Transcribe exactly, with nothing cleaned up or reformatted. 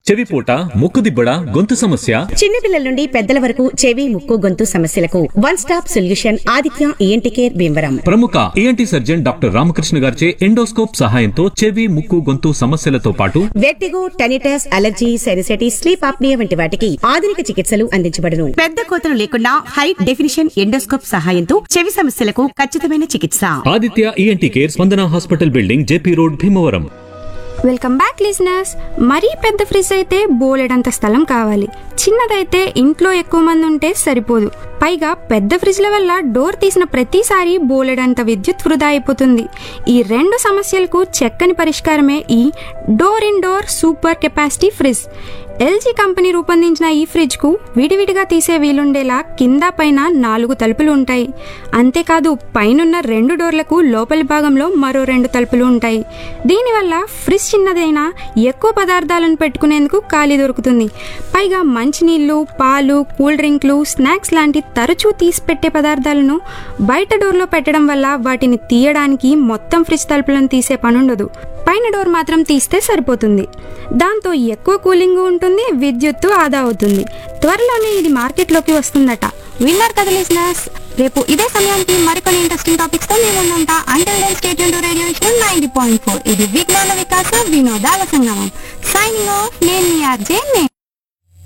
చెవిపోట, ముక్కుదిబ్బడ, గొంతు సమస్య, చిన్నపిల్లల నుండి పెద్దల వరకు చెవి, ముక్కు, గొంతు సమస్యలకు one stop solution Aditya ENT care Bhimavaram. ప్రముఖ ఈఎన్టీ సర్జన్ డాక్టర్ రామకృష్ణ గారిచే ఎండోస్కోప్ సహాయంతో చెవి, ముక్కు, గొంతు సమస్యలతో పాటు vertigo, tinnitus, allergy, sinusitis, sleep apnoea వంటి వాటికి ఆధునిక చికిత్సలు అందించబడును. పెద్ద కోతలు లేకుండా హై డెఫినిషన్ ఎండోస్కోప్ సహాయంతో చెవి సమస్యలకు ఖచ్చితమైన చికిత్స. ఆదిత్య ఈఎన్టీ కేర్, స్పందన hospital building, JP road, Bhimavaram. Welcome back listeners. మరీ పెద్ద ఫ్రిడ్జ్ అయితే బోలెడంత స్థలం కావాలి, చిన్నదైతే ఇంట్లో ఎక్కువ మంది ఉంటే సరిపోదు. పైగా పెద్ద ఫ్రిడ్జ్ల వల్ల డోర్ తీసిన ప్రతిసారి బోలెడంత విద్యుత్ వృధా అయిపోతుంది. ఈ రెండు సమస్యలకు చక్కని పరిష్కారమే ఈ door in door super capacity fridge. LG company రూపొందించిన ఈ ఫ్రిడ్జ్ కు విడివిడిగా తీసే వీలుండేలా కింద పైన నాలుగు తలుపులు ఉంటాయి. అంతేకాదు పైనున్న రెండు డోర్లకు లోపలి భాగంలో మరో రెండు తలుపులు ఉంటాయి. దీనివల్ల ఫ్రిడ్జ్ చిన్నదైనా ఎక్కువ పదార్థాలను పెట్టుకునేందుకు ఖాళీ దొరుకుతుంది. పైగా మంచినీళ్లు, పాలు, కూల్ డ్రింక్లు, స్నాక్స్ లాంటి తరచూ తీసి పెట్టే పదార్థాలను బయట డోర్లో పెట్టడం వల్ల వాటిని తీయడానికి మొత్తం ఫ్రిడ్జ్ తలుపులను తీసే పనుండదు. పైన డోర్ మాత్రం తీస్తే సరిపోతుంది. దాంతో ఎక్కువ కూలింగ్ ఉంటుంది, విద్యుత్తు ఆదా అవుతుంది. త్వరలోనే ఇది మార్కెట్లోకి వస్తుందట. విన్నర్ కదా లిజనర్స్. రేపు ఇదే సమయానికి మరికొన్ని ఇంట్రెస్టింగ్ టాపిక్స్ తో మేము ఉంటా. Until then stay tuned to radio station ninety point four. ఇది విజ్ఞాన వికాస వినోదాల సంగమం. Signing off. నేను మీ ఆర్జే.